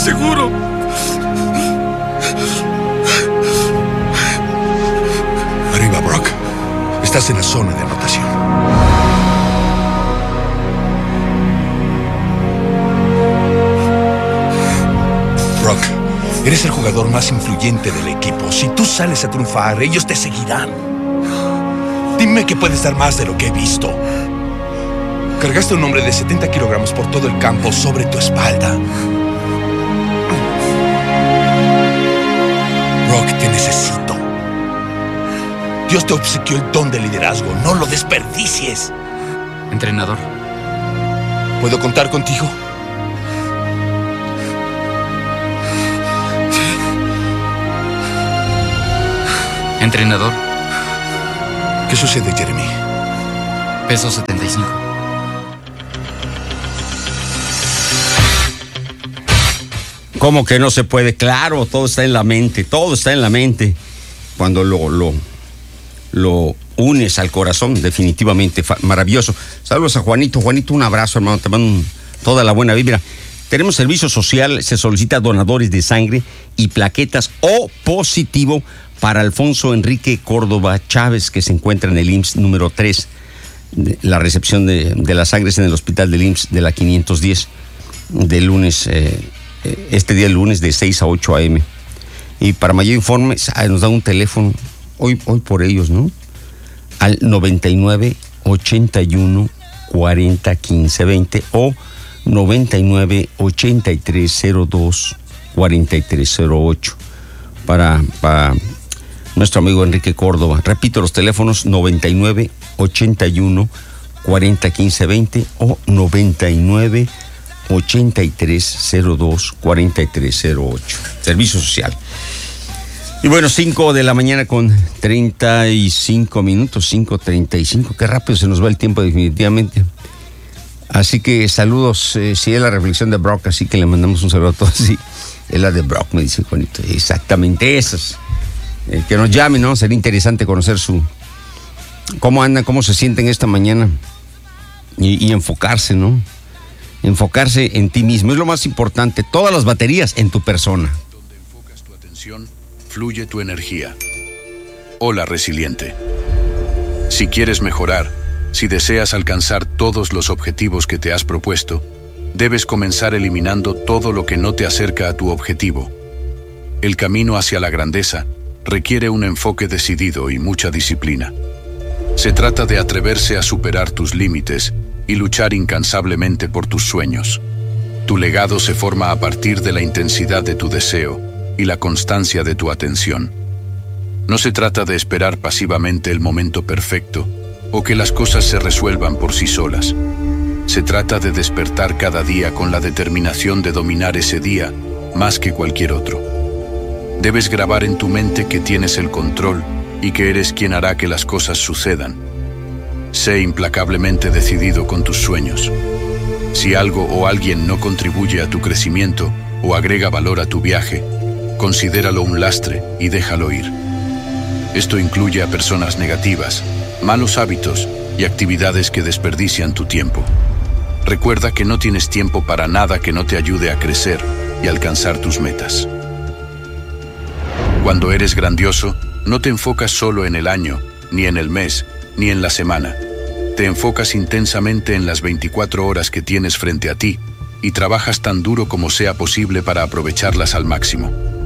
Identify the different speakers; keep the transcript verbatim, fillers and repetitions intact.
Speaker 1: seguro.
Speaker 2: Arriba, Brock. Estás en la zona de anotación. Brock, eres el jugador más influyente del equipo. Si tú sales a triunfar, ellos te seguirán. Dime que puedes dar más de lo que he visto. Cargaste a un hombre de setenta kilogramos por todo el campo sobre tu espalda. Brock, te necesito. Dios te obsequió el don de liderazgo. No lo desperdicies.
Speaker 3: Entrenador.
Speaker 2: ¿Puedo contar contigo?
Speaker 3: Entrenador.
Speaker 2: ¿Qué sucede, Jeremy?
Speaker 3: Peso setenta y cinco.
Speaker 4: ¿Cómo que no se puede? Claro, todo está en la mente, todo está en la mente. Cuando lo, lo, lo unes al corazón, definitivamente maravilloso. Saludos a Juanito. Juanito, un abrazo, hermano, te mando un, toda la buena vibra. Tenemos servicio social, se solicita donadores de sangre y plaquetas O positivo para Alfonso Enrique Córdoba Chávez, que se encuentra en el I M S S número tres. La recepción de, de la sangre es en el hospital del I M S S de la quinientos diez, de lunes, eh, este día lunes de seis a ocho a eme. Y para mayor informe, nos da un teléfono, hoy, hoy por ellos, ¿no? Al noventa y nueve, ochenta y uno, cuarenta, quince, veinte o noventa y nueve, ochenta y tres, cero dos, cuarenta y tres, cero ocho para, para nuestro amigo Enrique Córdoba. Repito los teléfonos: noventa y nueve, ochenta y uno, cuarenta, quince, veinte o noventa y nueve, ochenta y tres, cero dos, cuarenta y tres, cero ocho. Servicio social. Y bueno, cinco de la mañana con treinta y cinco minutos, cinco treinta y cinco. Qué rápido se nos va el tiempo, definitivamente. Así que saludos, eh, sí es la reflexión de Brock, así que le mandamos un saludo a todos. Sí, es la de Brock, me dice Juanito. Exactamente esas. Eh, que nos llamen, ¿no? Sería interesante conocer su... cómo andan, cómo se sienten esta mañana. Y, y enfocarse, ¿no? Enfocarse en ti mismo, es lo más importante. Todas las baterías en tu persona.
Speaker 5: Donde enfocas tu atención, fluye tu energía. Hola, resiliente. Si quieres mejorar, si deseas alcanzar todos los objetivos que te has propuesto, debes comenzar eliminando todo lo que no te acerca a tu objetivo. El camino hacia la grandeza requiere un enfoque decidido y mucha disciplina. Se trata de atreverse a superar tus límites y luchar incansablemente por tus sueños. Tu legado se forma a partir de la intensidad de tu deseo y la constancia de tu atención. No se trata de esperar pasivamente el momento perfecto o que las cosas se resuelvan por sí solas. Se trata de despertar cada día con la determinación de dominar ese día más que cualquier otro. Debes grabar en tu mente que tienes el control y que eres quien hará que las cosas sucedan. Sé implacablemente decidido con tus sueños. Si algo o alguien no contribuye a tu crecimiento o agrega valor a tu viaje, considéralo un lastre y déjalo ir. Esto incluye a personas negativas, malos hábitos y actividades que desperdician tu tiempo. Recuerda que no tienes tiempo para nada que no te ayude a crecer y alcanzar tus metas. Cuando eres grandioso, no te enfocas solo en el año, ni en el mes, ni en la semana. Te enfocas intensamente en las veinticuatro horas que tienes frente a ti y trabajas tan duro como sea posible para aprovecharlas al máximo.